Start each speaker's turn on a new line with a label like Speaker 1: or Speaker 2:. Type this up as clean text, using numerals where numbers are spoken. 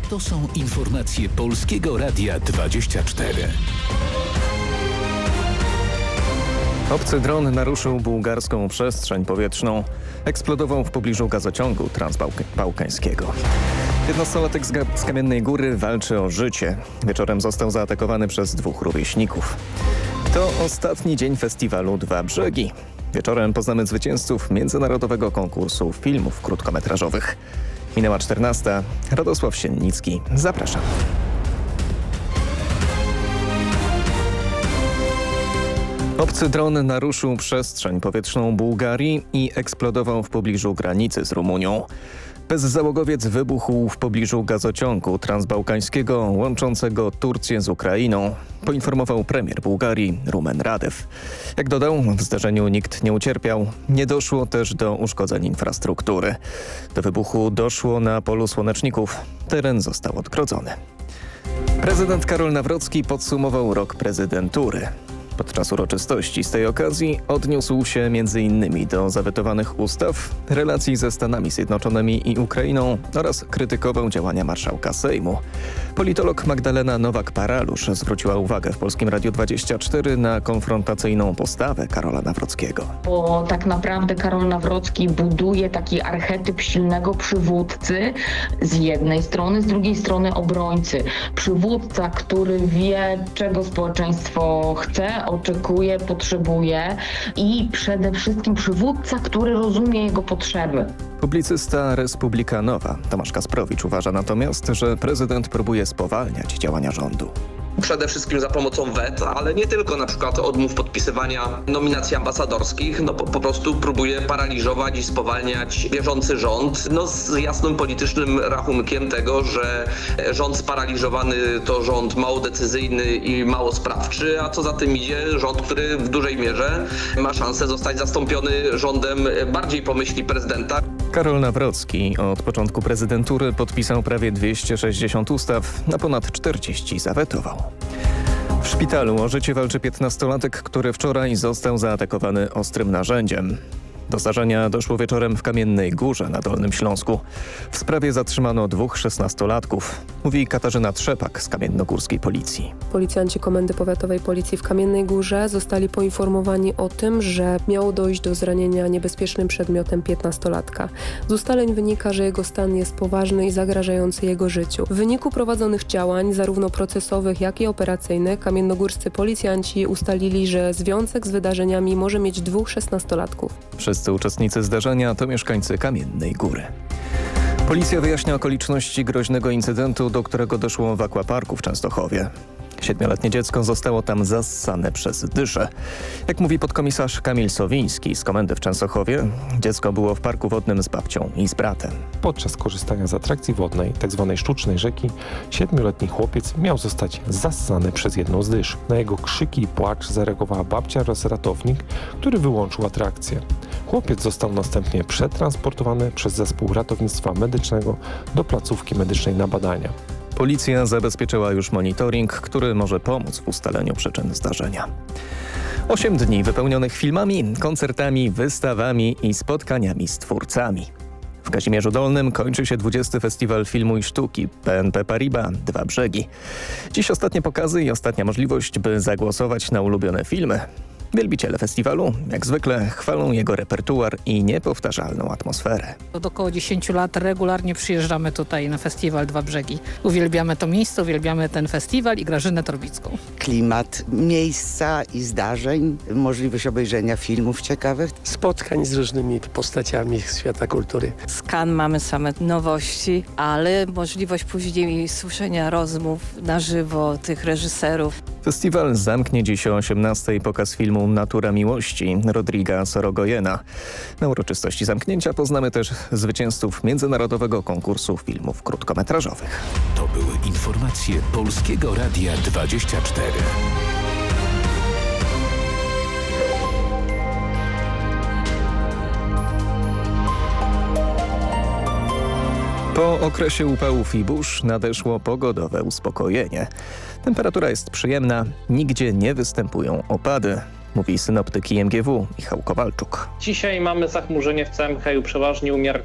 Speaker 1: To są informacje Polskiego Radia 24.
Speaker 2: Obcy dron naruszył bułgarską przestrzeń powietrzną. Eksplodował w pobliżu gazociągu transbałkańskiego. 15-latek z Kamiennej Góry walczy o życie. Wieczorem został zaatakowany przez 2 rówieśników. To ostatni dzień festiwalu Dwa Brzegi. Wieczorem poznamy zwycięzców międzynarodowego konkursu filmów krótkometrażowych. Minęła 14. Radosław Siennicki. Zapraszam. Obcy dron naruszył przestrzeń powietrzną Bułgarii i eksplodował w pobliżu granicy z Rumunią. Bezzałogowiec wybuchł w pobliżu gazociągu transbałkańskiego łączącego Turcję z Ukrainą, poinformował premier Bułgarii Rumen Radev. Jak dodał, w zdarzeniu nikt nie ucierpiał, nie doszło też do uszkodzeń infrastruktury. Do wybuchu doszło na polu słoneczników. Teren został odgrodzony. Prezydent Karol Nawrocki podsumował rok prezydentury. Podczas uroczystości z tej okazji odniósł się m.in. do zawetowanych ustaw, relacji ze Stanami Zjednoczonymi i Ukrainą oraz krytykował działania marszałka Sejmu. Politolog Magdalena Nowak-Paralusz zwróciła uwagę w Polskim Radiu 24 na konfrontacyjną postawę Karola Nawrockiego.
Speaker 3: Bo tak naprawdę Karol Nawrocki buduje taki archetyp silnego przywódcy z jednej strony, z drugiej strony obrońcy. Przywódca, który wie, czego społeczeństwo chce, oczekuje, potrzebuje i przede wszystkim przywódca, który rozumie jego potrzeby.
Speaker 2: Publicysta republikanowa Tomasz Kasprowicz uważa natomiast, że prezydent próbuje spowalniać działania rządu.
Speaker 4: Przede wszystkim za pomocą wet, ale nie tylko, na przykład odmów podpisywania nominacji ambasadorskich, po prostu próbuje paraliżować i spowalniać bieżący rząd, z jasnym politycznym rachunkiem tego, że rząd sparaliżowany to rząd mało decyzyjny i mało sprawczy, a co za tym idzie rząd, który w dużej mierze ma szansę zostać zastąpiony rządem bardziej po myśli prezydenta.
Speaker 2: Karol Nawrocki od początku prezydentury podpisał prawie 260 ustaw, a ponad 40 zawetował. W szpitalu o życie walczy 15-latek, który wczoraj został zaatakowany ostrym narzędziem. Do zdarzenia doszło wieczorem w Kamiennej Górze na Dolnym Śląsku. W sprawie zatrzymano 2 16-latków, mówi Katarzyna Trzepak z kamiennogórskiej policji.
Speaker 5: Policjanci Komendy Powiatowej Policji w Kamiennej Górze zostali poinformowani o tym, że miało dojść do zranienia niebezpiecznym przedmiotem 15-latka. Z ustaleń wynika, że jego stan jest poważny i zagrażający jego życiu. W wyniku prowadzonych działań, zarówno procesowych, jak i operacyjnych, kamiennogórscy policjanci ustalili, że związek z wydarzeniami może mieć 2 16-latków.
Speaker 2: Wszyscy uczestnicy zdarzenia to mieszkańcy Kamiennej Góry. Policja wyjaśnia okoliczności groźnego incydentu, do którego doszło w akwaparku w Częstochowie. 7-letnie dziecko zostało tam zassane przez dyszę. Jak mówi podkomisarz Kamil Sowiński z komendy w Częstochowie, dziecko było w parku wodnym z babcią i z bratem.
Speaker 6: Podczas korzystania z atrakcji wodnej, tzw. sztucznej rzeki, 7-letni chłopiec miał zostać zassany przez jedną z dysz. Na jego krzyki i płacz zareagowała babcia oraz ratownik, który wyłączył atrakcję. Chłopiec został następnie przetransportowany przez zespół ratownictwa medycznego do placówki medycznej na badania.
Speaker 2: Policja zabezpieczyła już monitoring, który może pomóc w ustaleniu przyczyn zdarzenia. 8 dni wypełnionych filmami, koncertami, wystawami i spotkaniami z twórcami. W Kazimierzu Dolnym kończy się 20. Festiwal Filmu i Sztuki BNP Paribas Dwa Brzegi. Dziś ostatnie pokazy i ostatnia możliwość, by zagłosować na ulubione filmy. Wielbiciele festiwalu, jak zwykle, chwalą jego repertuar i niepowtarzalną atmosferę.
Speaker 7: Od około 10 lat regularnie przyjeżdżamy tutaj na festiwal Dwa Brzegi. Uwielbiamy to miejsce, uwielbiamy ten festiwal i Grażynę Torbicką.
Speaker 8: Klimat miejsca i zdarzeń, możliwość obejrzenia filmów ciekawych.
Speaker 9: Spotkań z różnymi postaciami z świata kultury.
Speaker 10: Z Cannes mamy same nowości, ale możliwość później słyszenia rozmów na żywo tych reżyserów.
Speaker 2: Festiwal zamknie dziś o 18:00 pokaz filmu Natura Miłości Rodriga Sorogojena. Na uroczystości zamknięcia poznamy też zwycięzców międzynarodowego konkursu filmów krótkometrażowych.
Speaker 1: To były informacje Polskiego Radia 24.
Speaker 2: Po okresie upałów i burz nadeszło pogodowe uspokojenie. Temperatura jest przyjemna, nigdzie nie występują opady, mówi synoptyk IMGW Michał Kowalczuk.
Speaker 11: Dzisiaj mamy zachmurzenie w całym kraju przeważnie umiarkowane.